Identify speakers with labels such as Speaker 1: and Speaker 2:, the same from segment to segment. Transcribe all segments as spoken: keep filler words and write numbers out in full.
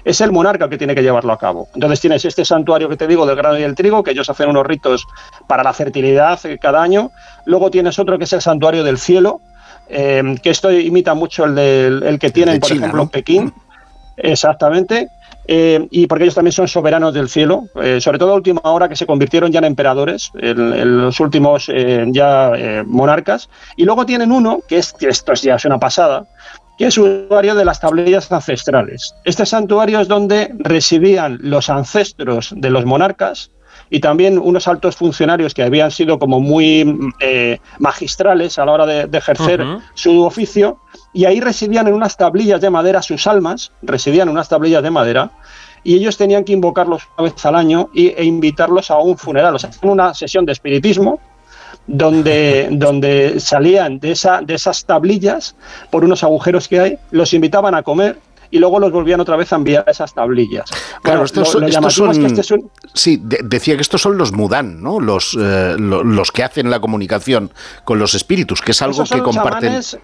Speaker 1: es el monarca el que tiene que llevarlo a cabo. Entonces tienes este santuario que te digo del grano y el trigo, que ellos hacen unos ritos para la fertilidad cada año. Luego tienes otro que es el santuario del cielo, eh, que esto imita mucho el, del, el que tienen, de por China, ejemplo, ¿no? en Pekín. Exactamente. Eh, y porque ellos también son soberanos del cielo, eh, sobre todo a última hora que se convirtieron ya en emperadores, en, en los últimos eh, ya eh, monarcas. Y luego tienen uno, que, es, que esto ya es una pasada, que es un santuario de las tablillas ancestrales. Este santuario es donde residían los ancestros de los monarcas y también unos altos funcionarios que habían sido como muy eh, magistrales a la hora de, de ejercer uh-huh. su oficio, y ahí residían en unas tablillas de madera, sus almas residían en unas tablillas de madera, y ellos tenían que invocarlos una vez al año y, e invitarlos a un funeral, o sea, en una sesión de espiritismo, donde, donde salían de, esa, de esas tablillas por unos agujeros que hay, los invitaban a comer, y luego los volvían otra vez a enviar a esas tablillas.
Speaker 2: Claro,
Speaker 1: bueno,
Speaker 2: estos,
Speaker 1: lo, lo
Speaker 2: estos son...
Speaker 1: es que este es un...
Speaker 2: Sí, de, decía que estos son los Mudan, ¿no? Los, eh, lo, los que hacen la comunicación con los espíritus, que es algo que comparten...
Speaker 1: Chamanes...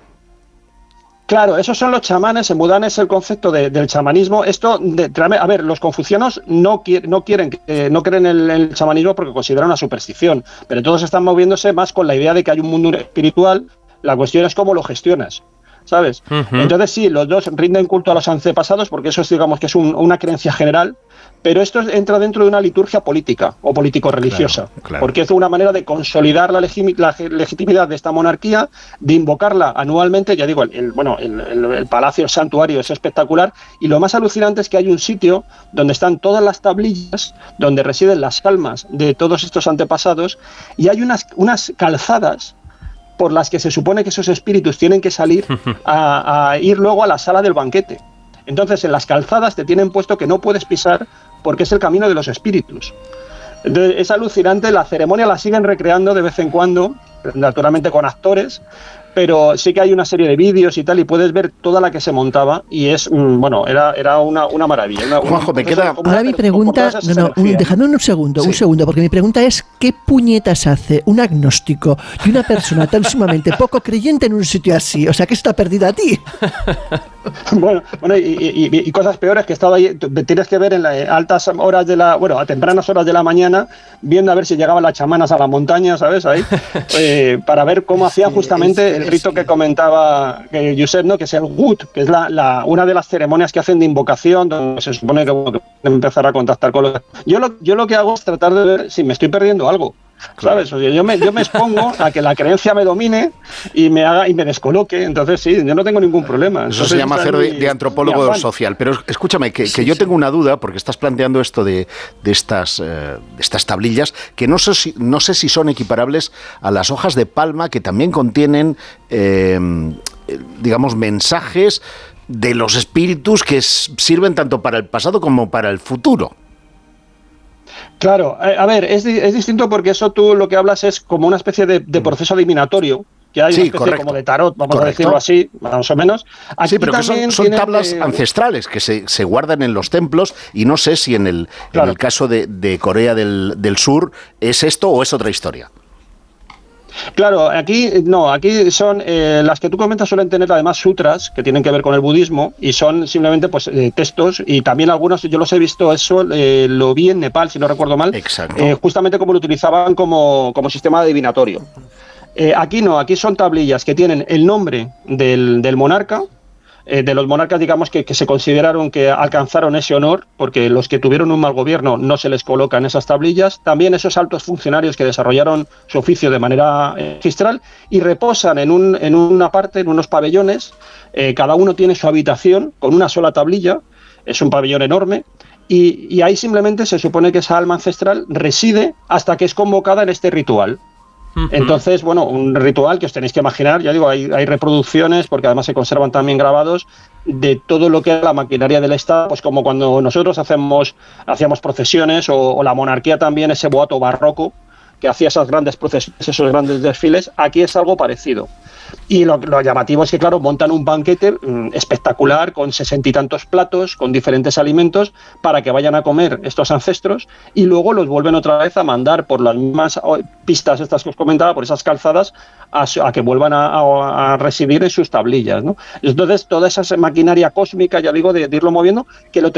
Speaker 1: Claro, esos son los chamanes. El Mudan es el concepto de, del chamanismo. Esto, de, a ver, los confucianos no, quier, no quieren, eh, no creen en el, el chamanismo porque consideran una superstición, pero todos están moviéndose más con la idea de que hay un mundo espiritual. La cuestión es cómo lo gestionas, ¿sabes? Uh-huh. Entonces sí, los dos rinden culto a los antepasados porque eso es, digamos, que es un, una creencia general, pero esto entra dentro de una liturgia política o político-religiosa, claro, claro. porque es una manera de consolidar la, legim, la legitimidad de esta monarquía, de invocarla anualmente. Ya digo, el, el, bueno, el, el, el palacio, el santuario es espectacular, y lo más alucinante es que hay un sitio donde están todas las tablillas, donde residen las almas de todos estos antepasados, y hay unas, unas calzadas por las que se supone que esos espíritus tienen que salir a, a ir luego a la sala del banquete. Entonces, en las calzadas te tienen puesto que no puedes pisar porque es el camino de los espíritus. Entonces, es alucinante. La ceremonia la siguen recreando de vez en cuando, naturalmente con actores, pero sí que hay una serie de vídeos y tal, y puedes ver toda la que se montaba, y es, bueno, era, era una, una maravilla. Una,
Speaker 2: Juanjo, me queda...
Speaker 3: Ahora mi pregunta, no, no, un, dejadme un segundo, sí. un segundo, porque mi pregunta es, ¿qué puñetas hace un agnóstico y una persona tan sumamente poco creyente en un sitio así? O sea, ¿qué está perdida a ti?
Speaker 1: Bueno, bueno y, y, y cosas peores, que estaba ahí, tienes que ver en las altas horas de la, bueno, a tempranas horas de la mañana, viendo a ver si llegaban las chamanas a la montaña, ¿sabes? Ahí, eh, para ver cómo hacían sí, justamente el rito que comentaba que Josep, ¿no? Que es el Gut, que es la, la, una de las ceremonias que hacen de invocación, donde se supone que, bueno, que pueden empezar a contactar con los... Yo lo, yo lo que hago es tratar de ver si me estoy perdiendo algo. Claro. ¿Sabes? O sea, yo, me, yo me expongo a que la creencia me domine y me haga y me descoloque. Entonces, sí, yo no tengo ningún problema. Entonces,
Speaker 2: eso se llama hacer de, de antropólogo social. Pero escúchame, que, sí, que yo sí. tengo una duda, porque estás planteando esto de, de, estas, eh, de estas tablillas, que no sé, si, no sé si son equiparables a las hojas de palma, que también contienen, eh, digamos, mensajes de los espíritus que sirven tanto para el pasado como para el futuro.
Speaker 1: Claro, a ver, es, es distinto porque eso tú lo que hablas es como una especie de, de proceso adivinatorio, que hay sí, una especie correcto. como de tarot, vamos correcto. a decirlo así, más o menos. Aquí
Speaker 2: sí, pero que son, son tablas eh, ancestrales que se, se guardan en los templos, y no sé si en el, claro. en el caso de, de Corea del, del Sur es esto o es otra historia.
Speaker 1: Claro, aquí no, aquí son eh, las que tú comentas suelen tener además sutras que tienen que ver con el budismo, y son simplemente pues eh, textos, y también algunos yo los he visto, eso eh, lo vi en Nepal si no recuerdo mal,
Speaker 2: Exacto.
Speaker 1: Eh, justamente como lo utilizaban como, como sistema adivinatorio. Eh, aquí no, aquí son tablillas que tienen el nombre del, del monarca, eh, de los monarcas, digamos, que, que se consideraron que alcanzaron ese honor, porque los que tuvieron un mal gobierno no se les coloca en esas tablillas. También esos altos funcionarios que desarrollaron su oficio de manera eh, magistral, y reposan en, un, en una parte, en unos pabellones, eh, cada uno tiene su habitación con una sola tablilla, es un pabellón enorme, y, y ahí simplemente se supone que esa alma ancestral reside hasta que es convocada en este ritual. Entonces, bueno, un ritual que os tenéis que imaginar, ya digo, hay, hay reproducciones, porque además se conservan también grabados, de todo lo que es la maquinaria del Estado, pues como cuando nosotros hacemos hacíamos procesiones, o, o la monarquía también, ese boato barroco que hacía esas grandes procesiones, esos grandes desfiles. Aquí es algo parecido. Y lo, lo llamativo es que, claro, montan un banquete mmm, espectacular, con sesenta y tantos platos, con diferentes alimentos, para que vayan a comer estos ancestros, y luego los vuelven otra vez a mandar por las mismas pistas estas que os comentaba, por esas calzadas, a, a que vuelvan a, a, a residir en sus tablillas, ¿no? Entonces, toda esa maquinaria cósmica, ya digo, de, de irlo moviendo, que lo